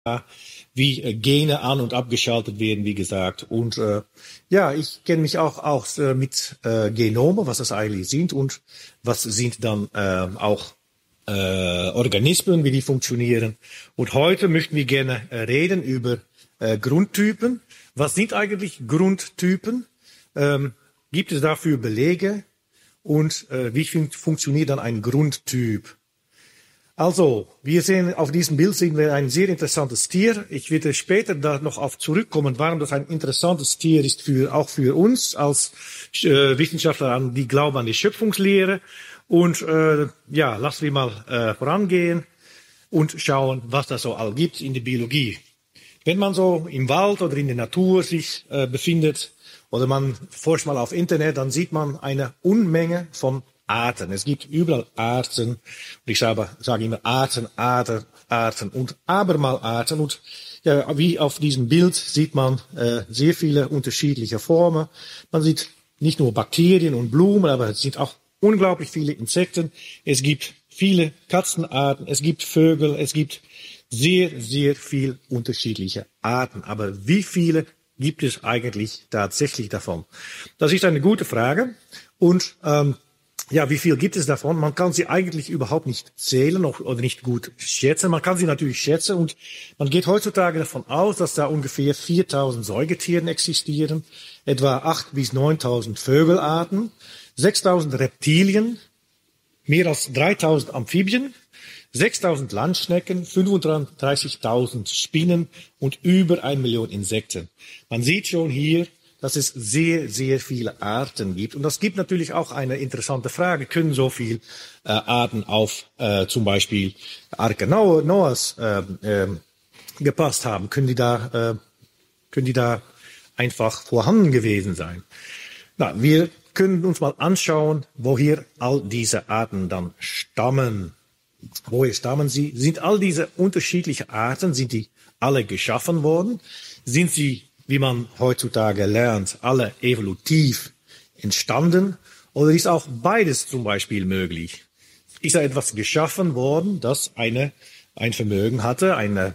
wie Gene an- und abgeschaltet werden, wie gesagt. Und ich kenne mich auch mit Genome, was das eigentlich sind und was sind dann auch Organismen, wie die funktionieren. Und heute möchten wir gerne reden über Grundtypen. Was sind eigentlich Grundtypen? Gibt es dafür Belege? Und wie funktioniert dann ein Grundtyp? Also, wir sehen auf diesem Bild sehen wir ein sehr interessantes Tier. Ich werde später da noch auf zurückkommen, warum das ein interessantes Tier ist, auch für uns als Wissenschaftler, die glauben an die Schöpfungslehre. Und lassen wir mal vorangehen und schauen, was da so all gibt in der Biologie. Wenn man so im Wald oder in der Natur sich befindet oder man forscht mal auf Internet, dann sieht man eine Unmenge von Arten. Es gibt überall Arten. Und ich sage immer Arten und abermal Arten. Und ja, wie auf diesem Bild sieht man sehr viele unterschiedliche Formen. Man sieht nicht nur Bakterien und Blumen, aber es sind auch unglaublich viele Insekten. Es gibt viele Katzenarten, es gibt Vögel, es gibt sehr, sehr viel unterschiedliche Arten. Aber wie viele gibt es eigentlich tatsächlich davon? Das ist eine gute Frage. Und wie viel gibt es davon? Man kann sie eigentlich überhaupt nicht zählen oder nicht gut schätzen. Man kann sie natürlich schätzen und man geht heutzutage davon aus, dass da ungefähr 4.000 Säugetiere existieren, etwa 8.000 bis 9.000 Vögelarten, 6.000 Reptilien, mehr als 3.000 Amphibien, 6.000 Landschnecken, 35.000 Spinnen und über 1 Million Insekten. Man sieht schon hier, dass es sehr, sehr viele Arten gibt. Und das gibt natürlich auch eine interessante Frage. Können so viele Arten auf zum Beispiel Arke Noahs gepasst haben? Können die da einfach vorhanden gewesen sein? Na, wir können uns mal anschauen, woher all diese Arten dann stammen. Woher stammen sie? Sind all diese unterschiedlichen Arten, sind die alle geschaffen worden? Sind sie, wie man heutzutage lernt, alle evolutiv entstanden? Oder ist auch beides zum Beispiel möglich? Ist da etwas geschaffen worden, das ein Vermögen hatte,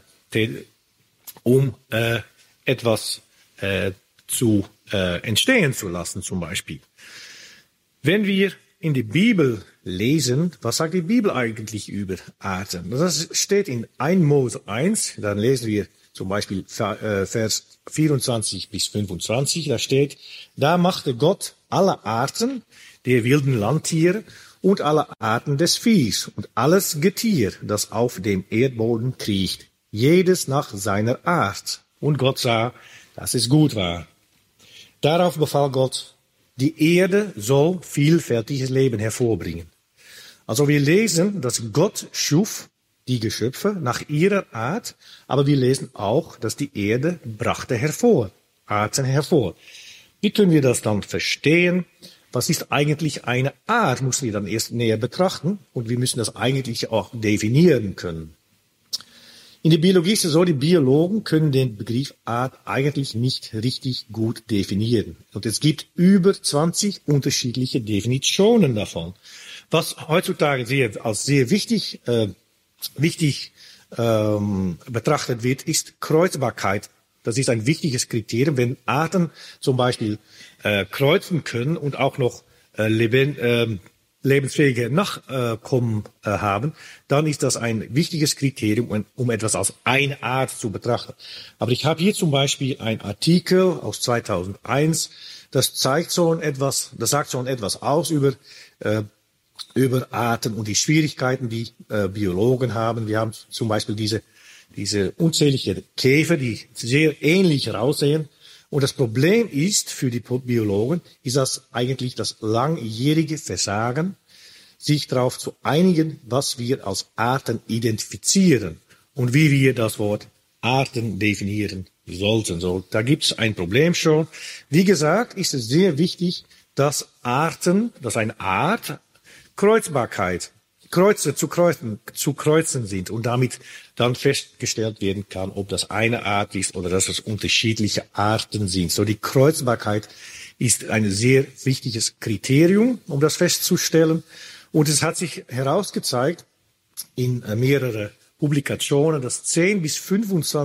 um etwas zu entstehen zu lassen zum Beispiel? Wenn wir in die Bibel lesen, was sagt die Bibel eigentlich über Arten? Das steht in 1 Mose 1, dann lesen wir zum Beispiel Vers 24 bis 25, da steht, da machte Gott alle Arten der wilden Landtiere und alle Arten des Viehs und alles Getier, das auf dem Erdboden kriecht, jedes nach seiner Art. Und Gott sah, dass es gut war. Darauf befahl Gott, die Erde soll vielfältiges Leben hervorbringen. Also wir lesen, dass Gott schuf die Geschöpfe nach ihrer Art, aber wir lesen auch, dass die Erde brachte Arten hervor. Wie können wir das dann verstehen? Was ist eigentlich eine Art? Müssen wir dann erst näher betrachten und wir müssen das eigentlich auch definieren können. In der Biologie ist es so, die Biologen können den Begriff Art eigentlich nicht richtig gut definieren. Und es gibt über 20 unterschiedliche Definitionen davon. Was heutzutage als sehr wichtig betrachtet wird, ist Kreuzbarkeit. Das ist ein wichtiges Kriterium. Wenn Arten zum Beispiel kreuzen können und auch noch lebensfähige Nachkommen haben, dann ist das ein wichtiges Kriterium, um etwas als eine Art zu betrachten. Aber ich habe hier zum Beispiel einen Artikel aus 2001, das sagt schon etwas aus über Arten und die Schwierigkeiten, die Biologen haben. Wir haben zum Beispiel diese unzählige Käfer, die sehr ähnlich aussehen. Und das Problem ist für die Biologen, ist das eigentlich das langjährige Versagen, sich darauf zu einigen, was wir als Arten identifizieren und wie wir das Wort Arten definieren sollten. So, da gibt es ein Problem schon. Wie gesagt, ist es sehr wichtig, dass eine Art Kreuzbarkeit, zu kreuzen sind und damit dann festgestellt werden kann, ob das eine Art ist oder dass es unterschiedliche Arten sind. So, die Kreuzbarkeit ist ein sehr wichtiges Kriterium, um das festzustellen. Und es hat sich herausgezeigt in mehrere Publikationen, dass 10 bis 25